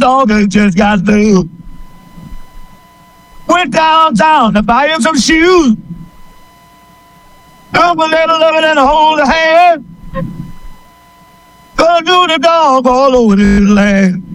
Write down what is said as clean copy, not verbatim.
dog that just got through. Went downtown to buy him some shoes. Took a little of it and hold a hand. Gonna do the dog all over this land.